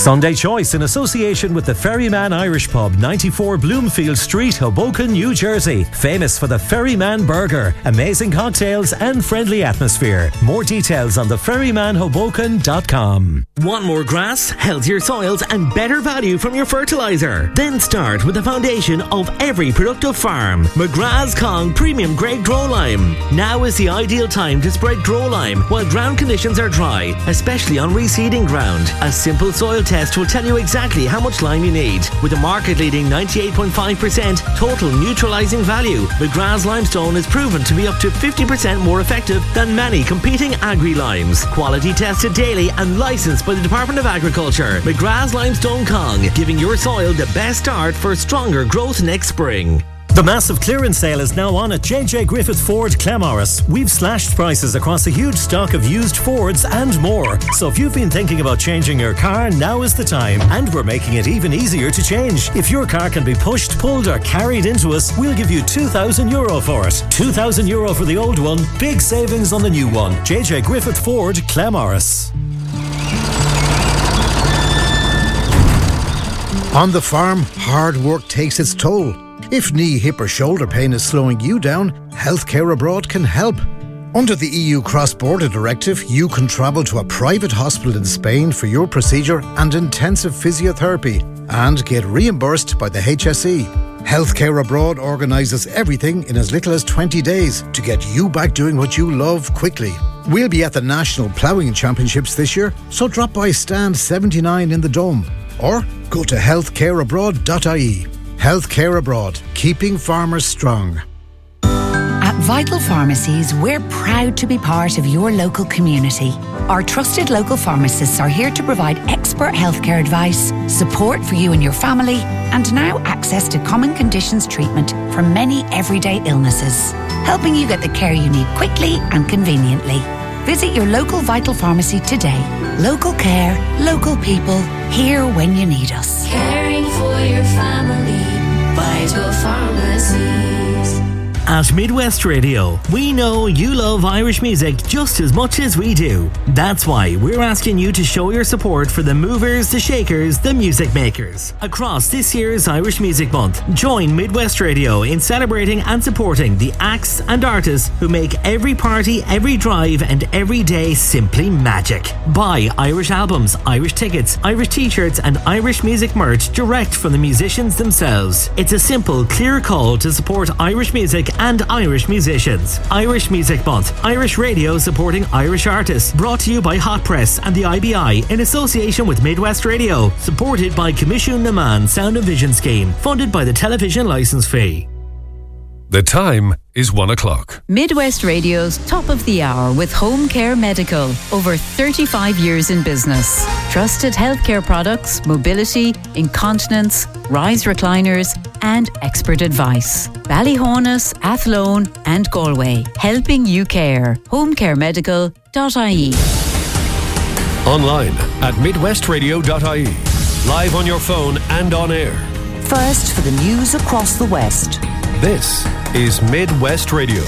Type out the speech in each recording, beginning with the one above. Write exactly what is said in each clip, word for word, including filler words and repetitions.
Sunday Choice in association with the Ferryman Irish Pub, ninety-four Bloomfield Street, Hoboken, New Jersey. Famous for the Ferryman Burger, amazing cocktails and friendly atmosphere. More details on the ferryman hoboken dot com. Want more grass, healthier soils and better value from your fertiliser? Then start with the foundation of every productive farm. McGrath's Kong Premium Grade Grow Lime. Now is the ideal time to spread Grow Lime while ground conditions are dry, especially on reseeding ground. A simple soil test will tell you exactly how much lime you need. With a market-leading ninety-eight point five percent total neutralising value, McGrath's Limestone is proven to be up to fifty percent more effective than many competing agri-limes. Quality tested daily and licensed by the Department of Agriculture. McGrath's Limestone Kong, giving your soil the best start for stronger growth next spring. The massive clearance sale is now on at J J Griffith Ford Claremorris. We've slashed prices across a huge stock of used Fords and more. So if you've been thinking about changing your car, now is the time. And we're making it even easier to change. If your car can be pushed, pulled or carried into us, we'll give you two thousand euro for it. two thousand euro for the old one, big savings on the new one. J J Griffith Ford Claremorris. On the farm, hard work takes its toll. If knee, hip or shoulder pain is slowing you down, Healthcare Abroad can help. Under the E U Cross-Border Directive, you can travel to a private hospital in Spain for your procedure and intensive physiotherapy and get reimbursed by the H S E. Healthcare Abroad organises everything in as little as twenty days to get you back doing what you love quickly. We'll be at the National Ploughing Championships this year, so drop by stand seventy-nine in the Dome or go to healthcare abroad dot I E. Healthcare Abroad, keeping farmers strong. At Vital Pharmacies, we're proud to be part of your local community. Our trusted local pharmacists are here to provide expert healthcare advice, support for you and your family, and now access to common conditions treatment for many everyday illnesses, helping you get the care you need quickly and conveniently. Visit your local Vital Pharmacy today. Local care, local people, here when you need us. Caring for your family, Vital Pharmacies. At Midwest Radio, we know you love Irish music just as much as we do. That's why we're asking you to show your support for the movers, the shakers, the music makers. Across this year's Irish Music Month, join Midwest Radio in celebrating and supporting the acts and artists who make every party, every drive and every day simply magic. Buy Irish albums, Irish tickets, Irish t-shirts and Irish music merch direct from the musicians themselves. It's a simple, clear call to support Irish music and Irish musicians. Irish Music Month, Irish Radio supporting Irish artists. Brought to you by Hot Press and the I B I in association with Midwest Radio. Supported by Commission Naman Sound and Vision Scheme. Funded by the television licence fee. The time is one o'clock. Midwest Radio's Top of the Hour with Home Care Medical. Over thirty-five years in business. Trusted healthcare products, mobility, incontinence, rise recliners and expert advice. Ballyhonus, Athlone and Galway. Helping you care. home care medical dot I E. Online at midwest radio dot I E. Live on your phone and on air. First for the news across the West. This is Midwest Radio.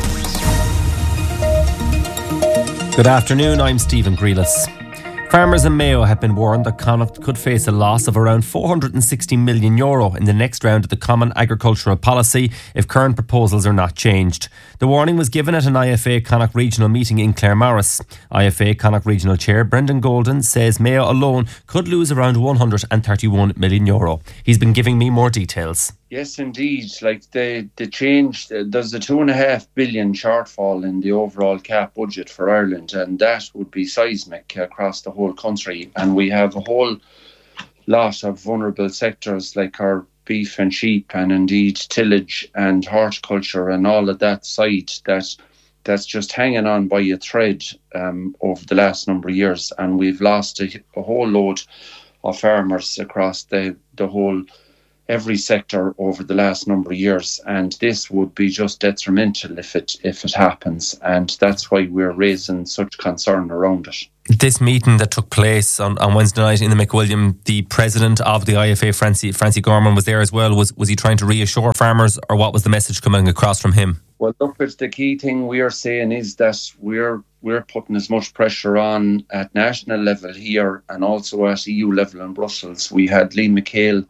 Good afternoon, I'm Stephen Grealis. Farmers in Mayo have been warned that Connacht could face a loss of around four hundred sixty million euro in the next round of the Common Agricultural Policy if current proposals are not changed. The warning was given at an I F A Connacht regional meeting in Claremorris. I F A Connacht regional chair Brendan Golden says Mayo alone could lose around one hundred thirty-one million euro. He's been giving me more details. Yes, indeed. Like the the change, there's a two and a half billion shortfall in the overall C A P budget for Ireland, and that would be seismic across the whole country. And we have a whole lot of vulnerable sectors like our beef and sheep, and indeed tillage and horticulture, and all of that side that that's just hanging on by a thread um, over the last number of years, and we've lost a, a whole load of farmers across the the whole. every sector over the last number of years, and this would be just detrimental if it if it happens, and that's why we're raising such concern around it. This meeting that took place on, on Wednesday night in the McWilliam, the president of the I F A, Francie, Francie Gorman, was there as well. Was was he trying to reassure farmers, or what was the message coming across from him? Well, look, it's the key thing we are saying is that we're we're putting as much pressure on at national level here and also at E U level in Brussels. We had Lee McHale,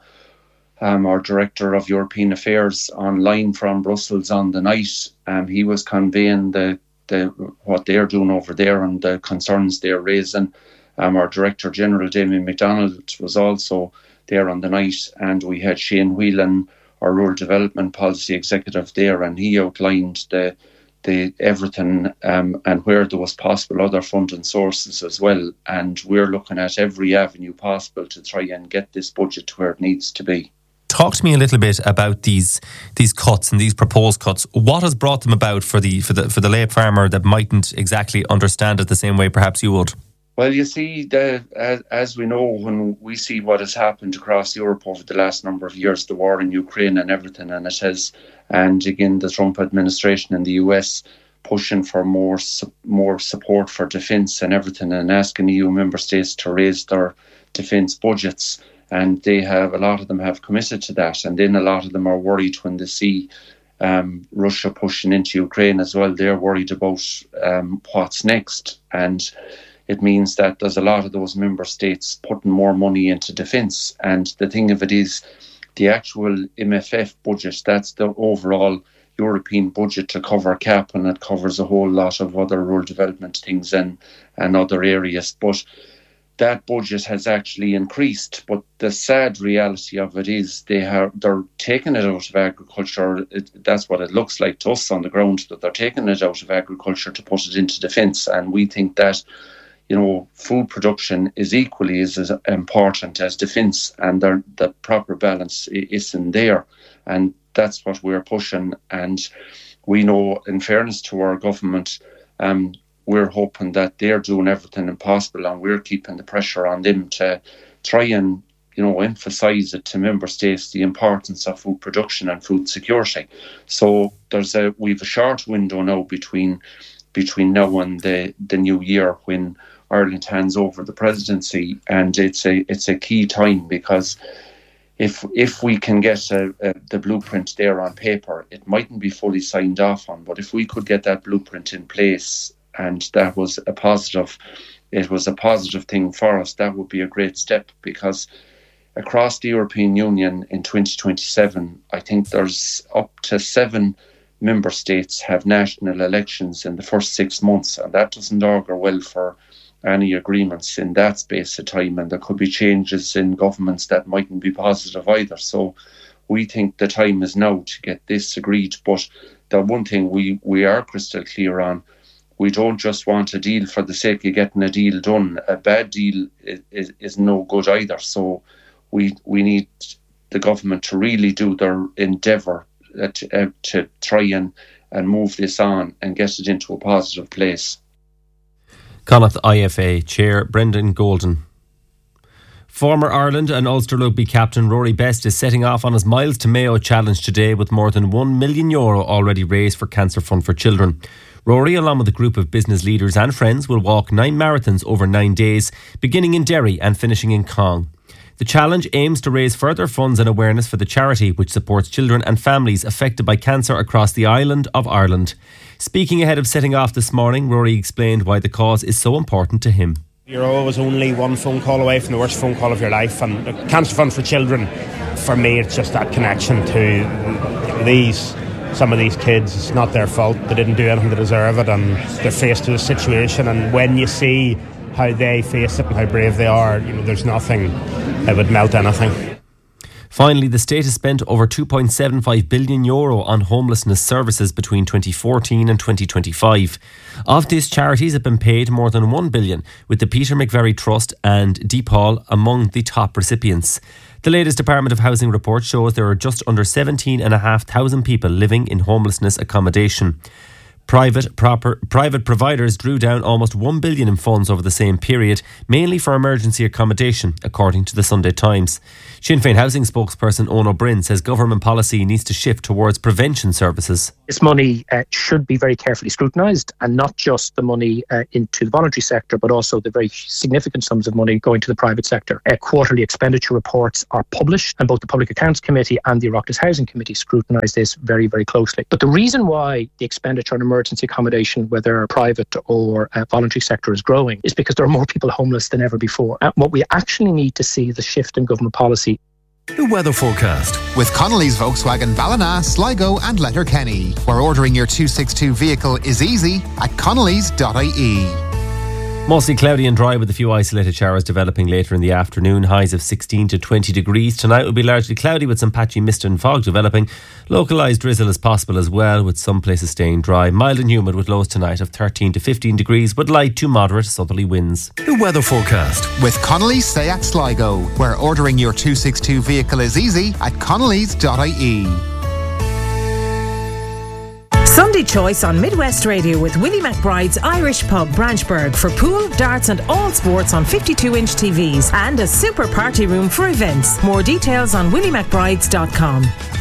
um, our Director of European Affairs, online from Brussels on the night. Um, he was conveying the, the what they're doing over there and the concerns they're raising. Um, our Director General, Damien MacDonald, was also there on the night, and we had Shane Whelan, our Rural Development Policy Executive, there, and he outlined the the everything um, and where there was possible other funding sources as well. And we're looking at every avenue possible to try and get this budget to where it needs to be. Talk to me a little bit about these these cuts and these proposed cuts. What has brought them about for the for the for the lay farmer that mightn't exactly understand it the same way perhaps you would? Well, you see, the, as, as we know, when we see what has happened across Europe over the last number of years, the war in Ukraine and everything, and it has, and again, the Trump administration in the U S pushing for more more support for defence and everything, and asking E U member states to raise their defence budgets, and they have, a lot of them have committed to that, and then a lot of them are worried when they see um, Russia pushing into Ukraine as well. They're worried about um, what's next, and it means that there's a lot of those member states putting more money into defence. And the thing of it is, the actual M F F budget, that's the overall European budget to cover C A P, and it covers a whole lot of other rural development things and, and other areas. But that budget has actually increased. But the sad reality of it is they have, they're taking it out of agriculture. It, that's what it looks like to us on the ground, that they're taking it out of agriculture to put it into defence. And we think that, you know, food production is equally as, as important as defence, and the proper balance isn't there. And that's what we're pushing. And we know, in fairness to our government, um, we're hoping that they're doing everything possible, and we're keeping the pressure on them to try and, you know, emphasise it to member states, the importance of food production and food security. So there's a we've a short window now between between now and the, the new year when Ireland hands over the presidency, and it's a it's a key time, because if if we can get a, a, the blueprint there on paper, it mightn't be fully signed off on, but if we could get that blueprint in place, and that was a positive, it was a positive thing for us, that would be a great step, because across the European Union in twenty twenty-seven, I think there's up to seven member states have national elections in the first six months, and that doesn't augur well for any agreements in that space of time, and there could be changes in governments that mightn't be positive either. So we think the time is now to get this agreed. But the one thing we, we are crystal clear on, we don't just want a deal for the sake of getting a deal done. A bad deal is, is, is no good either. So we we need the government to really do their endeavour to, uh, to try and, and move this on and get it into a positive place. Connacht I F A Chair Brendan Golden. Former Ireland and Ulster Rugby captain Rory Best is setting off on his Miles to Mayo challenge today, with more than one million euro already raised for Cancer Fund for Children. Rory, along with a group of business leaders and friends, will walk nine marathons over nine days, beginning in Derry and finishing in Cong. The challenge aims to raise further funds and awareness for the charity, which supports children and families affected by cancer across the island of Ireland. Speaking ahead of setting off this morning, Rory explained why the cause is so important to him. You're always only one phone call away from the worst phone call of your life, and the Cancer Fund for Children, for me, it's just that connection to these, some of these kids. It's not their fault, they didn't do anything to deserve it, and they're faced with a situation, and when you see how they face it and how brave they are, you know, there's nothing that would melt anything. Finally, the state has spent over two point seven five billion euro on homelessness services between twenty fourteen and twenty twenty-five. Of this, charities have been paid more than one billion, with the Peter McVerry Trust and DePaul among the top recipients. The latest Department of Housing report shows there are just under seventeen thousand five hundred people living in homelessness accommodation. Private proper, private providers drew down almost one billion in funds over the same period, mainly for emergency accommodation, according to the Sunday Times. Sinn Féin housing spokesperson Eoin O'Brien says government policy needs to shift towards prevention services. This money uh, should be very carefully scrutinised, and not just the money uh, into the voluntary sector, but also the very significant sums of money going to the private sector. Uh, quarterly expenditure reports are published, and both the Public Accounts Committee and the Oireachtas Housing Committee scrutinise this very, very closely. But the reason why the expenditure on emergency accommodation, whether private or uh, voluntary sector, is growing is because there are more people homeless than ever before. And what we actually need to see is a shift in government policy. The weather forecast with Connolly's Volkswagen Ballina, Sligo and Letterkenny, where ordering your two sixty-two vehicle is easy at connellys dot I E. Mostly cloudy and dry with a few isolated showers developing later in the afternoon. Highs of sixteen to twenty degrees. Tonight will be largely cloudy with some patchy mist and fog developing. Localised drizzle is possible as well, with some places staying dry. Mild and humid with lows tonight of thirteen to fifteen degrees, but light to moderate southerly winds. The weather forecast with Connolly's Seat Sligo, where ordering your two sixty-two vehicle is easy at connellys dot I E. Sunday Choice on Midwest Radio with Willie McBride's Irish Pub, Branchburg, for pool, darts and all sports on fifty-two inch T Vs, and a super party room for events. More details on willie mcbrides dot com.